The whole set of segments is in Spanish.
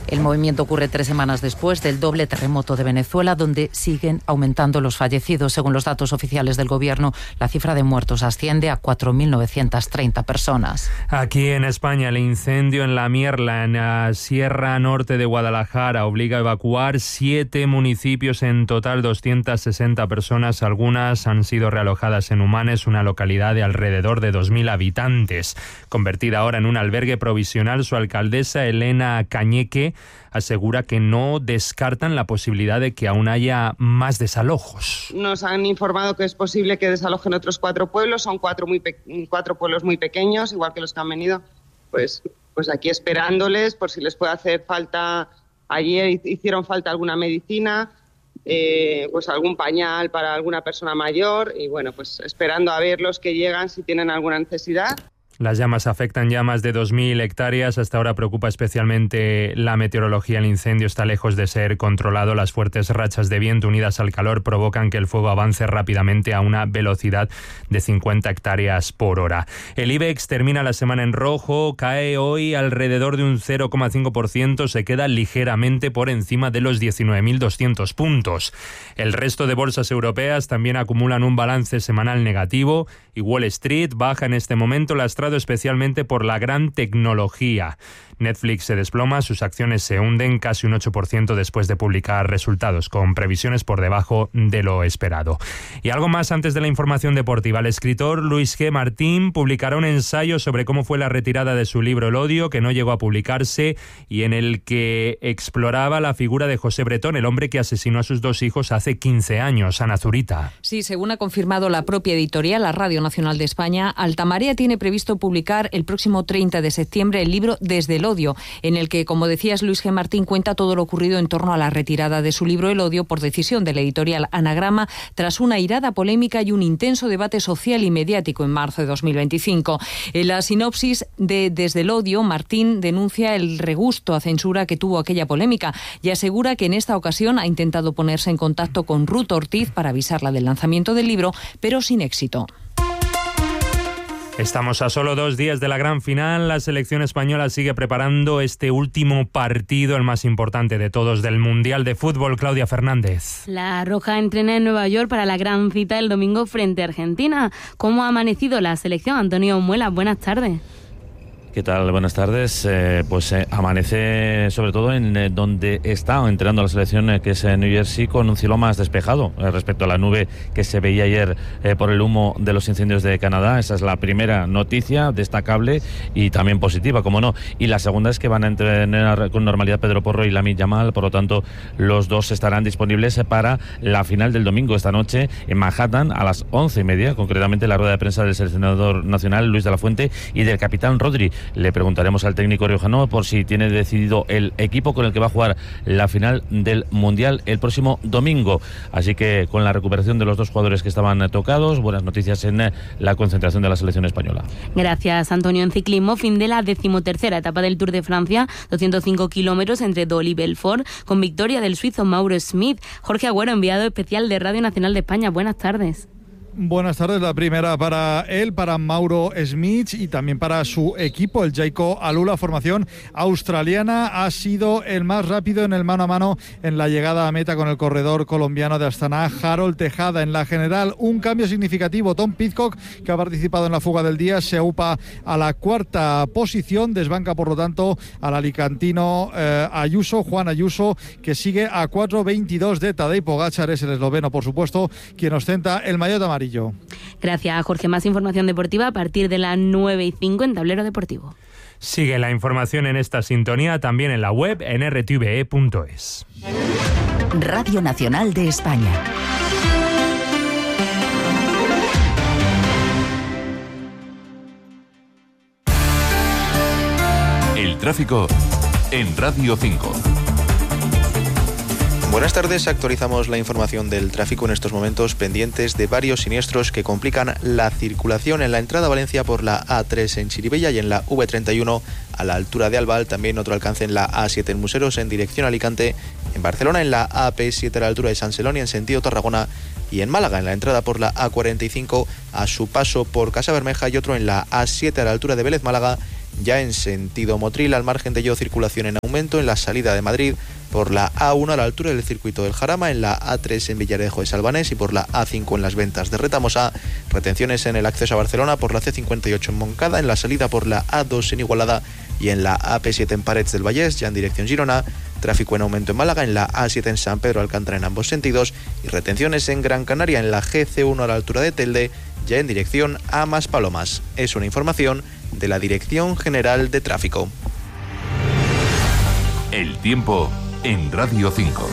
El movimiento ocurre 3 semanas después del doble terremoto de Venezuela, donde siguen aumentando los fallecidos. Según los datos oficiales del gobierno, la cifra de muertos asciende a 4.930 personas. Aquí en España, el incendio en La Mierla, en la Sierra Norte de Guadalajara, obliga a evacuar 7 municipios, en total 260 personas. Algunas han sido realojadas en Humanes, una localidad de alrededor de 2.000 habitantes. Convertida ahora en un albergue provisional, su alcaldesa, Elena Cañeque, asegura que no descartan la posibilidad de que aún haya más desalojos. Nos han informado que es posible que desalojen otros 4 pueblos, son 4 pueblos muy pequeños, igual que los que han venido, pues aquí esperándoles por si les puede hacer falta. Ayer hicieron falta alguna medicina, pues algún pañal para alguna persona mayor, y bueno, pues esperando a ver los que llegan si tienen alguna necesidad. Las llamas afectan ya más de 2.000 hectáreas. Hasta ahora preocupa especialmente la meteorología. El incendio está lejos de ser controlado. Las fuertes rachas de viento unidas al calor provocan que el fuego avance rápidamente a una velocidad de 50 hectáreas por hora. El IBEX termina la semana en rojo, cae hoy alrededor de un 0,5%, se queda ligeramente por encima de los 19.200 puntos. El resto de bolsas europeas también acumulan un balance semanal negativo y Wall Street baja en este momento, lastrado especialmente por la gran tecnología. Netflix se desploma, sus acciones se hunden casi un 8% después de publicar resultados, con previsiones por debajo de lo esperado. Y algo más antes de la información deportiva. El escritor Luis G. Martín publicará un ensayo sobre cómo fue la retirada de su libro El odio, que no llegó a publicarse, y en el que exploraba la figura de José Bretón, el hombre que asesinó a sus 2 hijos hace 15 años. Ana Zurita. Sí, según ha confirmado la propia editorial, la Radio Nacional de España, Altamarea tiene previsto publicar el próximo 30 de septiembre el libro Desde el odio, en el que, como decías, Luis G. Martín cuenta todo lo ocurrido en torno a la retirada de su libro El odio por decisión de la editorial Anagrama, tras una airada polémica y un intenso debate social y mediático en marzo de 2025. En la sinopsis de Desde el odio, Martín denuncia el regusto a censura que tuvo aquella polémica y asegura que en esta ocasión ha intentado ponerse en contacto con Ruth Ortiz para avisarla del lanzamiento del libro, pero sin éxito. Estamos a solo 2 días de la gran final. La selección española sigue preparando este último partido, el más importante de todos, del Mundial de Fútbol. Claudia Fernández. La Roja entrena en Nueva York para la gran cita el domingo frente a Argentina. ¿Cómo ha amanecido la selección? Antonio Muela, buenas tardes. ¿Qué tal? Buenas tardes. Amanece sobre todo en donde está entrenando la selección, que es New Jersey, con un cielo más despejado respecto a la nube que se veía ayer por el humo de los incendios de Canadá. Esa es la primera noticia destacable y también positiva, como no. Y la segunda es que van a entrenar con normalidad Pedro Porro y Lamine Yamal. Por lo tanto, los dos estarán disponibles para la final del domingo, esta noche en Manhattan a las 11:30, concretamente la rueda de prensa del seleccionador nacional Luis de la Fuente y del capitán Rodri. Le preguntaremos al técnico riojano por si tiene decidido el equipo con el que va a jugar la final del Mundial el próximo domingo. Así que con la recuperación de los 2 jugadores que estaban tocados, buenas noticias en la concentración de la selección española. Gracias, Antonio. En ciclismo, fin de la 13ª etapa del Tour de Francia, 205 kilómetros entre Dole y Belfort, con victoria del suizo Mauro Schmid. Jorge Agüero, enviado especial de Radio Nacional de España. Buenas tardes. Buenas tardes. La primera para él, para Mauro Schmid, y también para su equipo, el Jayco Alula, formación australiana. Ha sido el más rápido en el mano a mano en la llegada a meta con el corredor colombiano de Astana, Harold Tejada. En la general, un cambio significativo. Tom Pidcock, que ha participado en la fuga del día, se aupa a la 4ª posición. Desbanca, por lo tanto, al alicantino Juan Ayuso, que sigue a 4:22 de Tadej Pogačar. Es el esloveno, por supuesto, quien ostenta el maillot amarillo. Gracias, Jorge. Más información deportiva a partir de las 9:05 en Tablero Deportivo. Sigue la información en esta sintonía también en la web en rtve.es. Radio Nacional de España. El tráfico en Radio 5. Buenas tardes, actualizamos la información del tráfico en estos momentos, pendientes de varios siniestros que complican la circulación en la entrada a Valencia por la A3 en Chirivella y en la V31 a la altura de Albal, también otro alcance en la A7 en Museros en dirección a Alicante, en Barcelona en la AP7 a la altura de San Celoni en sentido Tarragona y en Málaga en la entrada por la A45 a su paso por Casa Bermeja y otro en la A7 a la altura de Vélez Málaga Ya en sentido Motril, al margen de ello, circulación en aumento en la salida de Madrid por la A1 a la altura del circuito del Jarama, en la A3 en Villarejo de Salvanés y por la A5 en las Ventas de Retamosa. Retenciones en el acceso a Barcelona por la C58 en Moncada, en la salida por la A2 en Igualada y en la AP7 en Parets del Vallès, ya en dirección Girona. Tráfico en aumento en Málaga, en la A7 en San Pedro Alcántara en ambos sentidos. Y retenciones en Gran Canaria, en la GC1 a la altura de Telde, ya en dirección a Maspalomas. Es una información de la Dirección General de Tráfico. El tiempo en Radio 5.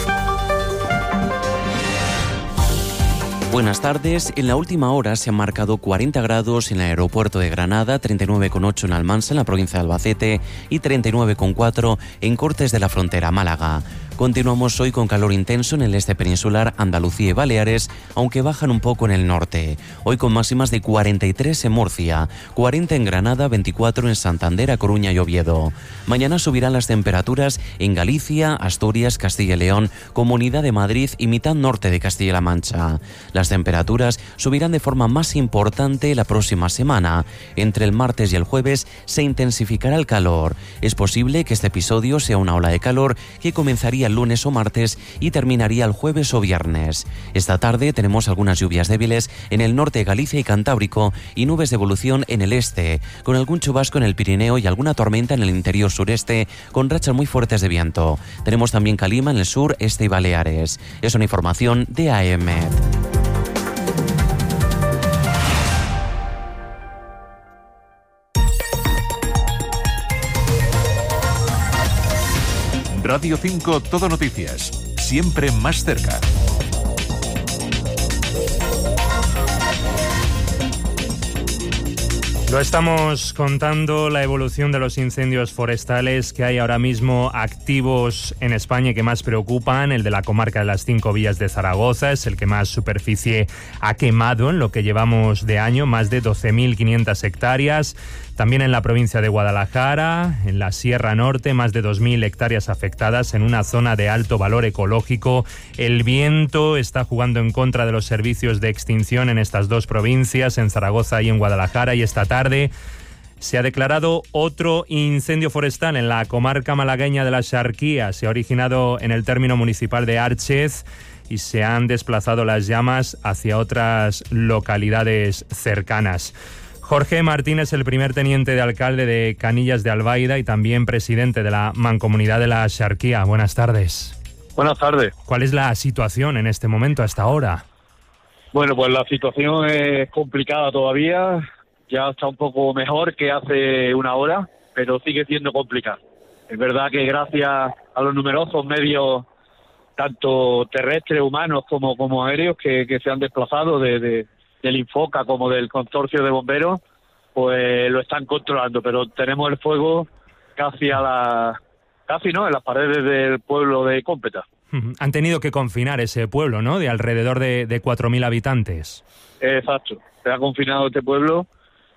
Buenas tardes. En la última hora se han marcado 40 grados en el aeropuerto de Granada, 39,8 en Almansa, en la provincia de Albacete, y 39,4 en Cortes de la Frontera, Málaga. Continuamos hoy con calor intenso en el este peninsular, Andalucía y Baleares, aunque bajan un poco en el norte. Hoy con máximas de 43 en Murcia, 40 en Granada, 24 en Santander, A Coruña y Oviedo. Mañana subirán las temperaturas en Galicia, Asturias, Castilla y León, Comunidad de Madrid y mitad norte de Castilla-La Mancha. Las temperaturas subirán de forma más importante la próxima semana. Entre el martes y el jueves se intensificará el calor. Es posible que este episodio sea una ola de calor que comenzaría el lunes o martes y terminaría el jueves o viernes. Esta tarde tenemos algunas lluvias débiles en el norte de Galicia y Cantábrico y nubes de evolución en el este, con algún chubasco en el Pirineo y alguna tormenta en el interior sureste, con rachas muy fuertes de viento. Tenemos también calima en el sur, este y Baleares. Es una información de AEMET. Radio 5 Todo Noticias, siempre más cerca. Lo estamos contando, la evolución de los incendios forestales que hay ahora mismo activos en España y que más preocupan. El de la comarca de las 5 Villas de Zaragoza es el que más superficie ha quemado en lo que llevamos de año, más de 12.500 hectáreas. También en la provincia de Guadalajara, en la Sierra Norte, más de 2.000 hectáreas afectadas en una zona de alto valor ecológico. El viento está jugando en contra de los servicios de extinción en estas dos provincias, en Zaragoza y en Guadalajara, y esta tarde se ha declarado otro incendio forestal en la comarca malagueña de la Xarquía. Se ha originado en el término municipal de Árchez y se han desplazado las llamas hacia otras localidades cercanas. Jorge Martín es el primer teniente de alcalde de Canillas de Albaida y también presidente de la Mancomunidad de la Xarquía. Buenas tardes. Buenas tardes. ¿Cuál es la situación en este momento, hasta ahora? Bueno, pues la situación es complicada todavía. Ya está un poco mejor que hace una hora, pero sigue siendo complicada. Es verdad que gracias a los numerosos medios, tanto terrestres, humanos como aéreos, que se han desplazado del Infoca como del consorcio de bomberos, pues lo están controlando, pero tenemos el fuego casi en las paredes del pueblo de Cómpeta. Han tenido que confinar ese pueblo, ¿no?, de alrededor de 4.000 habitantes. Exacto, se ha confinado este pueblo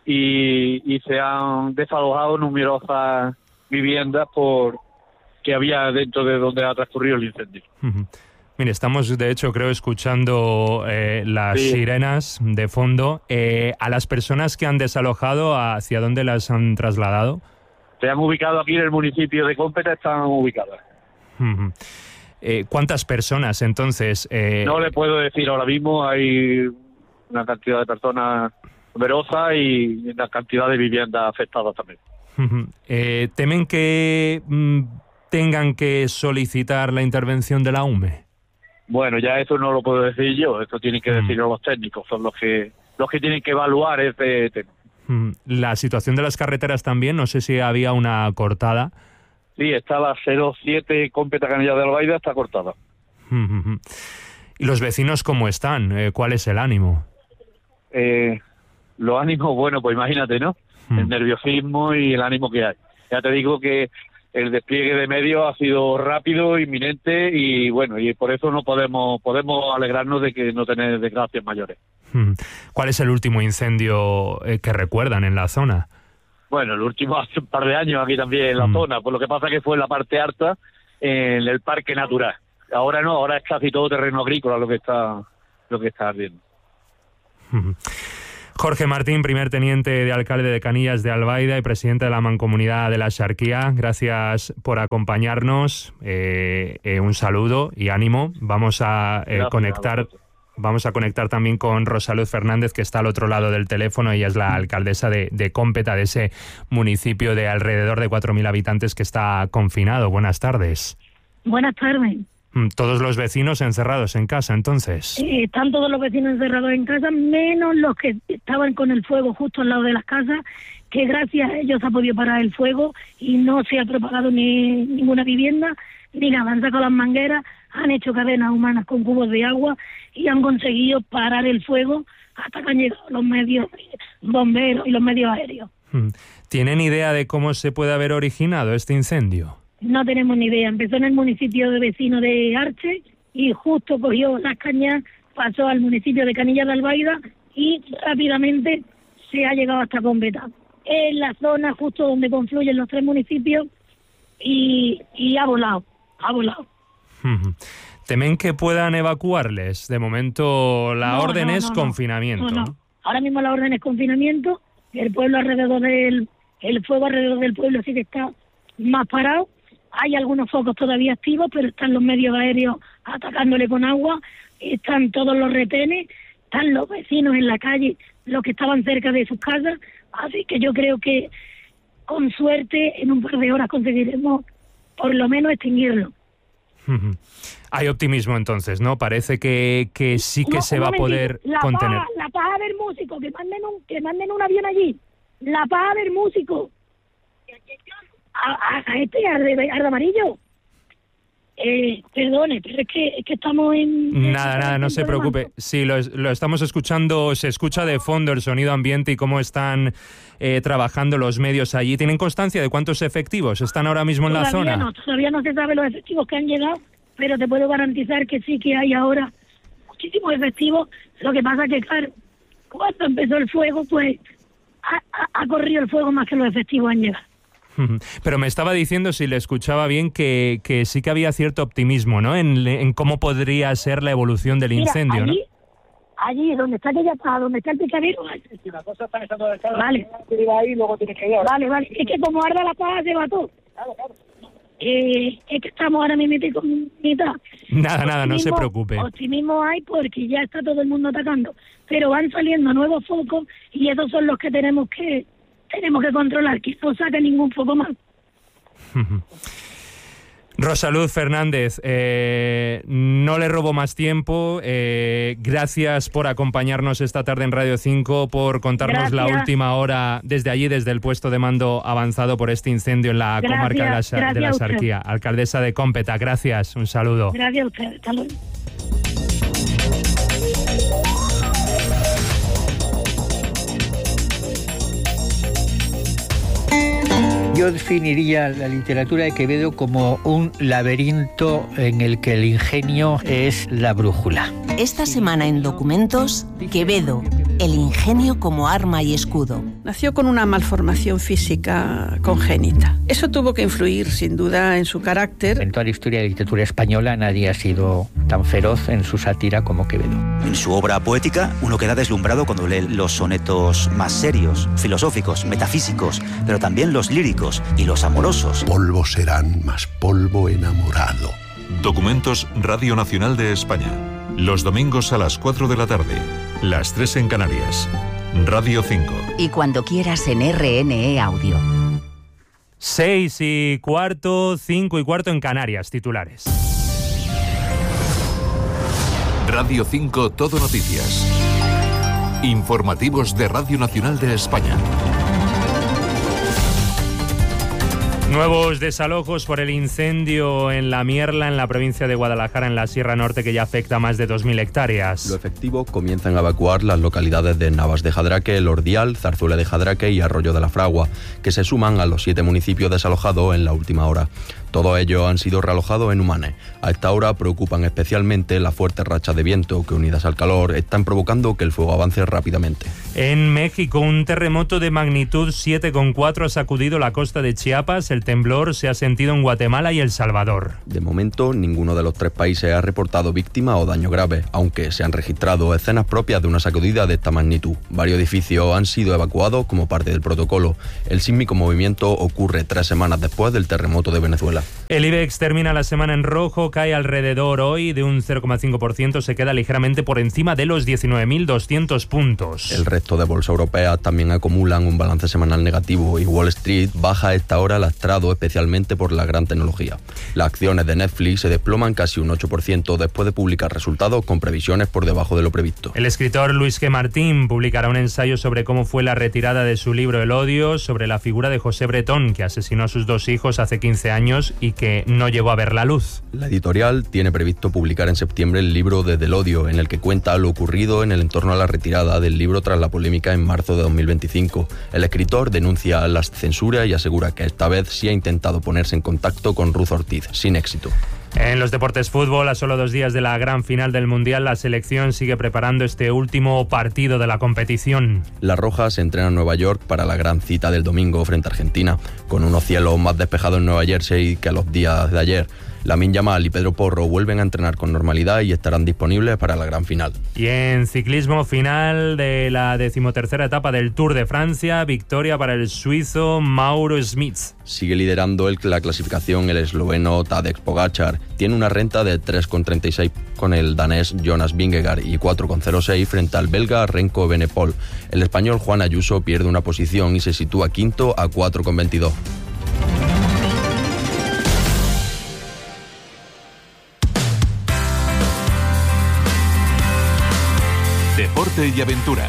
y se han desalojado numerosas viviendas que había dentro de donde ha transcurrido el incendio. Mire, estamos de hecho creo escuchando las sirenas de fondo. ¿A las personas que han desalojado, hacia dónde las han trasladado? Se han ubicado aquí en el municipio de Cómpeta, están ubicadas. ¿Cuántas personas entonces? No le puedo decir ahora mismo, hay una cantidad de personas numerosa y una cantidad de viviendas afectadas también. ¿Temen que tengan que solicitar la intervención de la UME? Bueno, ya eso no lo puedo decir yo, esto tienen que decirlo los técnicos, son los que tienen que evaluar este tema. La situación de las carreteras también, no sé si había una cortada. Sí, está la 07 Cómpeta Canillas de Albaida, está cortada. ¿Y los vecinos cómo están? ¿Cuál es el ánimo? Los ánimos, bueno, pues imagínate, ¿no? El nerviosismo y el ánimo que hay. Ya te digo que el despliegue de medios ha sido rápido, inminente y bueno, y por eso no podemos alegrarnos de que no tener desgracias mayores. ¿Cuál es el último incendio que recuerdan en la zona? Bueno, el último hace un par de años aquí también en la zona, pues lo que pasa que fue en la parte alta, en el parque natural. Ahora no, ahora es casi todo terreno agrícola lo que está ardiendo. Jorge Martín, primer teniente de alcalde de Canillas de Albaida y presidente de la Mancomunidad de la Xarquía, gracias por acompañarnos. Un saludo y ánimo. Vamos a conectar también con Rosaluz Fernández, que está al otro lado del teléfono. Ella es la alcaldesa de Cómpeta, de ese municipio de alrededor de 4.000 habitantes que está confinado. Buenas tardes. Buenas tardes. ¿Todos los vecinos encerrados en casa, entonces? Están todos los vecinos encerrados en casa, menos los que estaban con el fuego justo al lado de las casas, que gracias a ellos ha podido parar el fuego y no se ha propagado ninguna vivienda, ni nada. Han sacado las mangueras, han hecho cadenas humanas con cubos de agua y han conseguido parar el fuego hasta que han llegado los medios bomberos y los medios aéreos. ¿Tienen idea de cómo se puede haber originado este incendio? No tenemos ni idea. Empezó en el municipio de vecino de Arche y justo cogió las cañas, pasó al municipio de Canillas de Albaida y rápidamente se ha llegado hasta Cómpeta. En la zona justo donde confluyen los 3 municipios y ha volado. ¿Temen que puedan evacuarles? De momento la orden es confinamiento. No. Ahora mismo la orden es confinamiento. El pueblo alrededor el fuego alrededor del pueblo sí que está más parado. Hay algunos focos todavía activos, pero están los medios aéreos atacándole con agua, están todos los retenes, están los vecinos en la calle, los que estaban cerca de sus casas, así que yo creo que con suerte en un par de horas conseguiremos por lo menos extinguirlo. Hay optimismo entonces, ¿no? Parece que sí que se va a poder contener. La Paz a ver músicos, que manden un avión allí. La Paz a ver músicos. A Arde Amarillo. Perdone, pero es que estamos en... Nada, no se preocupe. Sí, lo estamos escuchando, se escucha de fondo el sonido ambiente y cómo están trabajando los medios allí. ¿Tienen constancia de cuántos efectivos están ahora mismo en la zona? Todavía no se sabe los efectivos que han llegado, pero te puedo garantizar que sí que hay ahora muchísimos efectivos. Lo que pasa que, claro, cuando empezó el fuego, pues ha corrido el fuego más que los efectivos han llegado. Pero me estaba diciendo, si le escuchaba bien, que sí que había cierto optimismo, ¿no? En cómo podría ser la evolución del incendio, allí, ¿no? Allí, donde está aquella paja, donde está el picadero. Si la cosa está echando de cara, vale. Ahí, luego tienes que ir. Vale. Es que como arda la paja, se va todo. Claro. Es que estamos ahora mismo con mitad. Nada, no se preocupe. Optimismo hay porque ya está todo el mundo atacando. Pero van saliendo nuevos focos y esos son los que tenemos que controlar, que no saque ningún foco más. Rosaluz Fernández, no le robo más tiempo. Gracias por acompañarnos esta tarde en Radio 5, por contarnos la última hora desde allí, desde el puesto de mando avanzado por este incendio en la comarca de la Xarquía. Alcaldesa de Cómpeta, gracias, un saludo. Gracias a usted, hasta luego. Yo definiría la literatura de Quevedo como un laberinto en el que el ingenio es la brújula. Esta semana en Documentos, Quevedo, el ingenio como arma y escudo. Nació con una malformación física congénita. Eso tuvo que influir, sin duda, en su carácter. En toda la historia de la literatura española nadie ha sido tan feroz en su sátira como Quevedo. En su obra poética, uno queda deslumbrado cuando lee los sonetos más serios, filosóficos, metafísicos, pero también los líricos y los amorosos. Polvo serán, más polvo enamorado. Documentos Radio Nacional de España. Los domingos a las 4 de la tarde. Las 3 en Canarias. Radio 5. Y cuando quieras en RNE Audio. 6:15, 5:15 en Canarias, titulares. Radio 5 Todo Noticias. Informativos de Radio Nacional de España. Nuevos desalojos por el incendio en La Mierla, en la provincia de Guadalajara, en la Sierra Norte, que ya afecta a más de 2.000 hectáreas. Lo efectivo, comienzan a evacuar las localidades de Navas de Jadraque, El Ordial, Zarzuela de Jadraque y Arroyo de la Fragua, que se suman a los 7 municipios desalojados en la última hora. Todos ellos han sido realojados en Humanes. A esta hora preocupan especialmente las fuertes rachas de viento que, unidas al calor, están provocando que el fuego avance rápidamente. En México, un terremoto de magnitud 7,4 ha sacudido la costa de Chiapas. El temblor se ha sentido en Guatemala y El Salvador. De momento, ninguno de los tres países ha reportado víctimas o daños graves, aunque se han registrado escenas propias de una sacudida de esta magnitud. Varios edificios han sido evacuados como parte del protocolo. El sísmico movimiento ocurre 3 semanas después del terremoto de Venezuela. El IBEX termina la semana en rojo, cae alrededor hoy de un 0,5%, se queda ligeramente por encima de los 19.200 puntos. El resto de bolsas europeas también acumulan un balance semanal negativo y Wall Street baja a esta hora lastrado especialmente por la gran tecnología. Las acciones de Netflix se desploman casi un 8% después de publicar resultados con previsiones por debajo de lo previsto. El escritor Luis G. Martín publicará un ensayo sobre cómo fue la retirada de su libro El odio, sobre la figura de José Bretón, que asesinó a sus 2 hijos hace 15 años y que no llegó a ver la luz. La editorial tiene previsto publicar en septiembre el libro Desde el odio, en el que cuenta lo ocurrido en el entorno a la retirada del libro tras la polémica en marzo de 2025. El escritor denuncia la censura y asegura que esta vez sí ha intentado ponerse en contacto con Ruth Ortiz, sin éxito. En los deportes fútbol, a solo 2 días de la gran final del Mundial, la selección sigue preparando este último partido de la competición. La Roja se entrena en Nueva York para la gran cita del domingo frente a Argentina, con unos cielos más despejados en Nueva Jersey que a los días de ayer. Lamine Yamal y Pedro Porro vuelven a entrenar con normalidad y estarán disponibles para la gran final. Y en ciclismo, final de la 13ª etapa del Tour de Francia, victoria para el suizo Mauro Schmid. Sigue liderando la clasificación el esloveno Tadej Pogačar. Tiene una renta de 3,36 con el danés Jonas Vingegaard y 4,06 frente al belga Renko Evenepoel. El español Juan Ayuso pierde una posición y se sitúa quinto a 4,22. Deporte y aventura.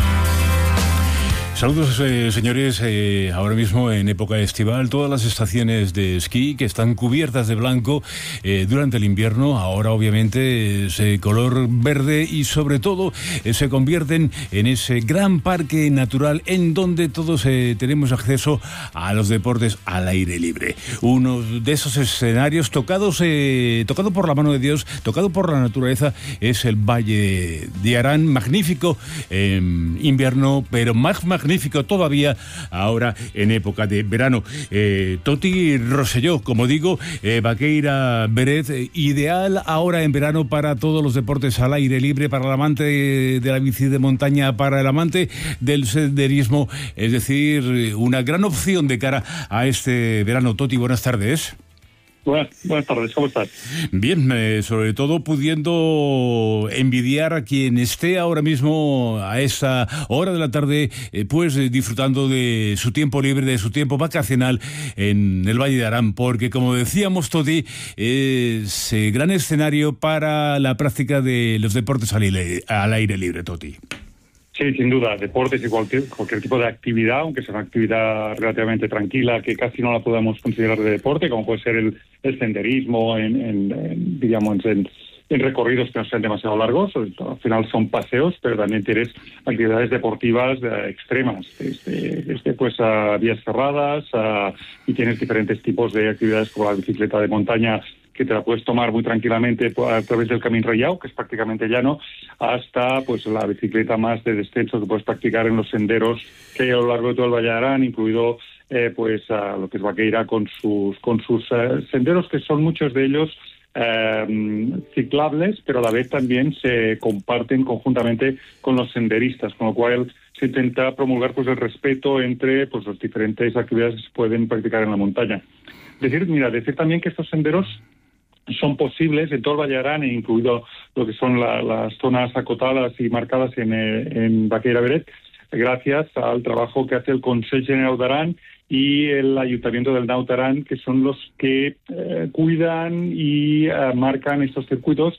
Saludos, señores. Ahora mismo en época estival, todas las estaciones de esquí que están cubiertas de blanco durante el invierno, ahora obviamente ese color verde y sobre todo se convierten en ese gran parque natural en donde todos tenemos acceso a los deportes al aire libre. Uno de esos escenarios tocado por la mano de Dios, tocado por la naturaleza, es el Valle de Arán, magnífico en invierno, pero más magnífico todavía ahora en época de verano. Toti Rosselló, como digo, Vaqueira Beret, ideal ahora en verano para todos los deportes al aire libre, para el amante de la bici de montaña, para el amante del senderismo, es decir, una gran opción de cara a este verano. Toti, buenas tardes. Buenas tardes, ¿cómo estás? Bien, sobre todo pudiendo envidiar a quien esté ahora mismo a esa hora de la tarde, pues disfrutando de su tiempo libre, de su tiempo vacacional en el Valle de Arán, porque como decíamos, Toti, es gran escenario para la práctica de los deportes al aire libre, Toti. Sí, sin duda, deportes y cualquier tipo de actividad, aunque sea una actividad relativamente tranquila, que casi no la podamos considerar de deporte, como puede ser el senderismo en recorridos que no sean demasiado largos. Al final son paseos, pero también tienes actividades deportivas extremas, desde pues a vías cerradas, y tienes diferentes tipos de actividades como la bicicleta de montaña, que te la puedes tomar muy tranquilamente a través del Camín Reiao, que es prácticamente llano, hasta pues la bicicleta más de descenso que puedes practicar en los senderos que hay a lo largo de todo el Valle de Arán, incluido lo que es Vaqueira con sus senderos, que son muchos de ellos ciclables, pero a la vez también se comparten conjuntamente con los senderistas, con lo cual se intenta promulgar pues el respeto entre pues las diferentes actividades que se pueden practicar en la montaña. Decir también que estos senderos son posibles en todo el Valle de Arán, incluido lo que son las zonas acotadas y marcadas en Vaqueira Beret, gracias al trabajo que hace el Consell General d'Arán y el Ayuntamiento del Naut Aran, que son los que cuidan y marcan estos circuitos,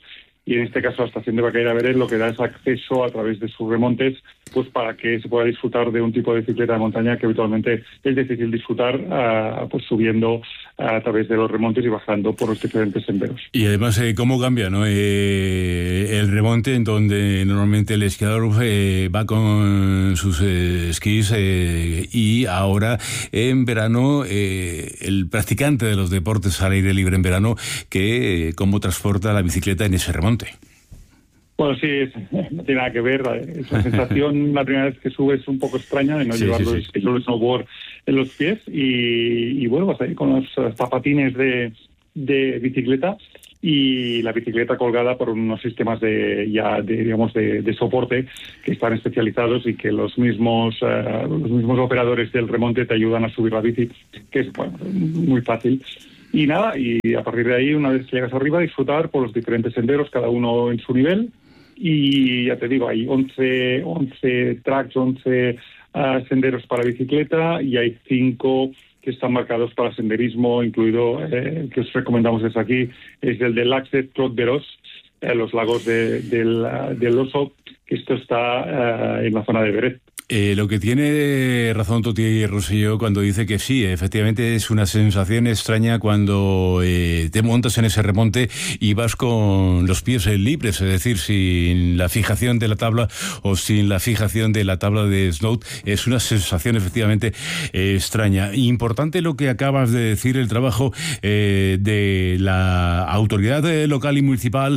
y en este caso la estación de Baqueira Beret lo que da es acceso a través de sus remontes, pues para que se pueda disfrutar de un tipo de bicicleta de montaña que habitualmente es difícil disfrutar pues subiendo a través de los remontes y bajando por los diferentes senderos. Y además, ¿cómo cambia, no? El remonte, en donde normalmente el esquiador va con sus esquís y ahora en verano el practicante de los deportes al aire libre en verano, que cómo transporta la bicicleta en ese remonte. Bueno, sí, no tiene nada que ver. Esa sensación la primera vez que sube es un poco extraña de no llevar los snowboard en los pies y bueno, vas ahí con los zapatines de bicicleta y la bicicleta colgada por unos sistemas de soporte que están especializados y que los mismos operadores del remonte te ayudan a subir la bici, que es muy fácil. Y nada, y a partir de ahí, una vez que llegas arriba, disfrutar por los diferentes senderos, cada uno en su nivel. Y ya te digo, hay 11 tracks, 11 senderos para bicicleta y hay 5 que están marcados para senderismo, incluido, que os recomendamos desde aquí, es el de Laxet Clot d'Eros, los lagos del Oso, que esto está en la zona de Beret. Lo que tiene razón Toti Rosselló cuando dice que sí, efectivamente es una sensación extraña cuando te montas en ese remonte y vas con los pies libres, es decir, sin la fijación de la tabla o sin la fijación de la tabla de snow. Es una sensación efectivamente extraña. Importante lo que acabas de decir, el trabajo de la autoridad local y municipal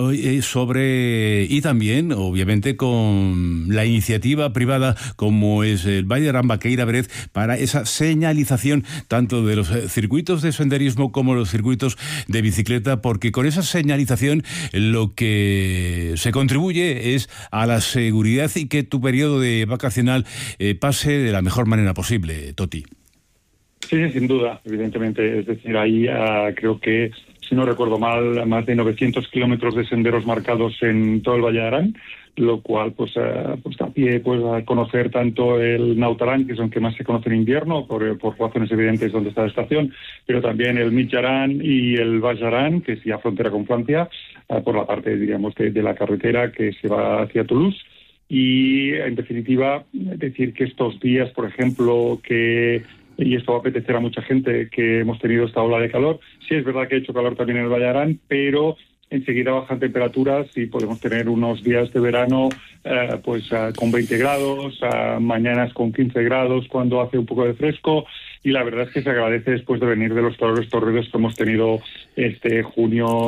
y también, obviamente, con la iniciativa privada como es el Vall d'Aran Baqueira Beret, para esa señalización tanto de los circuitos de senderismo como los circuitos de bicicleta, porque con esa señalización lo que se contribuye es a la seguridad y que tu periodo de vacacional pase de la mejor manera posible, Toti. Sí, sin duda, evidentemente. Es decir, ahí creo que, si no recuerdo mal, más de 900 kilómetros de senderos marcados en todo el Vall d'Aran, lo cual pues da pie a conocer tanto el Nautaran, que es el que más se conoce en invierno por razones evidentes donde está la estación, pero también el Mitjaran y el Baix Aran, que es ya frontera con Francia, por la parte, diríamos, de la carretera que se va hacia Toulouse. Y en definitiva, decir que estos días, por ejemplo, y esto va a apetecer a mucha gente, que hemos tenido esta ola de calor, sí es verdad que ha hecho calor también en el Vall d'Aran, pero enseguida bajan temperaturas y podemos tener unos días de verano con 20 grados, mañanas con 15 grados cuando hace un poco de fresco, y la verdad es que se agradece después de venir de los calores torridos que hemos tenido este junio.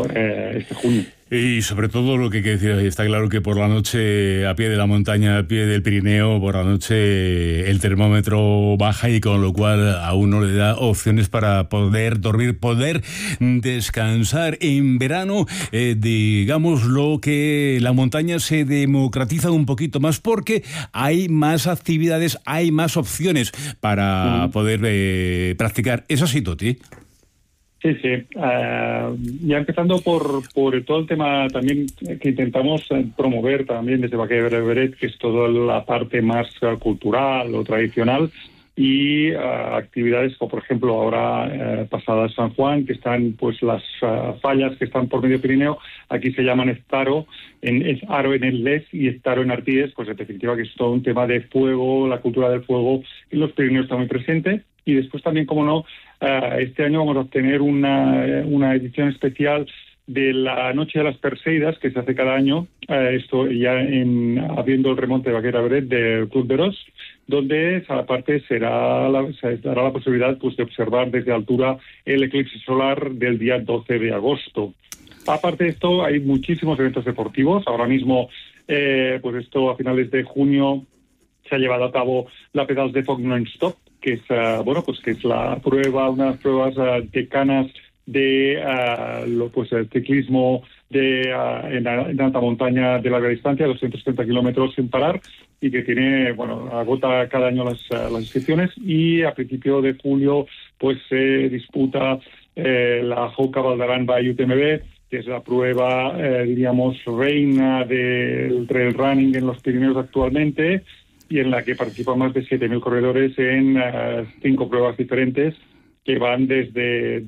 Y sobre todo lo que hay que decir, está claro que por la noche, a pie de la montaña, a pie del Pirineo, por la noche el termómetro baja, y con lo cual a uno le da opciones para poder dormir, poder descansar. En verano, digamos lo que la montaña se democratiza un poquito más porque hay más actividades, hay más opciones para poder practicar. ¿Es así, Toti? Sí. Ya empezando por todo el tema también que intentamos promover también desde Baqueira Beret, que es toda la parte más cultural o tradicional, y actividades como, por ejemplo, ahora pasadas San Juan, que están pues las fallas que están por medio Pirineo. Aquí se llaman Estaro, es Aro en el Les y Estaro en Artides, pues en definitiva que es todo un tema de fuego, la cultura del fuego en los Pirineos está muy presente. Y después también, como no, este año vamos a tener una edición especial de la Noche de las Perseidas, que se hace cada año, esto ya habiendo el remonte de Baqueira Beret del Club d'Eros, donde aparte se dará la posibilidad pues de observar desde altura el eclipse solar del día 12 de agosto. Aparte de esto, hay muchísimos eventos deportivos. Ahora mismo, pues esto a finales de junio se ha llevado a cabo la Pedals de Foc Non-Stop, que es que es la prueba, unas pruebas decanas de el ciclismo en alta montaña de larga distancia, 230 kilómetros sin parar, y que tiene, agota cada año las inscripciones, y a principio de julio pues se disputa la Hoka Val d'Aran by UTMB, que es la prueba, diríamos, reina del trail running en los Pirineos actualmente, y en la que participan más de 7.000 corredores en 5 pruebas diferentes, que van desde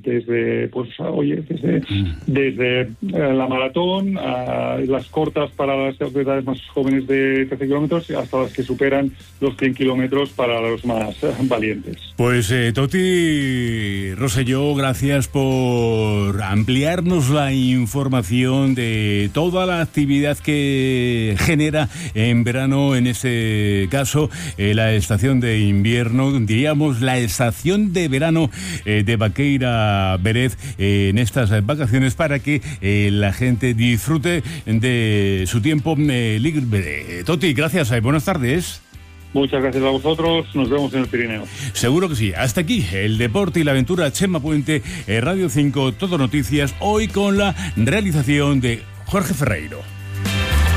la maratón, a las cortas para las edades más jóvenes de 13 kilómetros, hasta las que superan los 100 kilómetros para los más valientes. Pues Toti Rosselló, gracias por ampliarnos la información de toda la actividad que genera en verano, en este caso la estación de invierno, diríamos la estación de verano de Baqueira Vélez en estas vacaciones, para que la gente disfrute de su tiempo libre. Toti, gracias, buenas tardes. Muchas gracias a vosotros, nos vemos en el Pirineo. Seguro que sí. Hasta aquí el deporte y la aventura. Chema Puente, Radio 5, Todo Noticias, hoy con la realización de Jorge Ferreiro.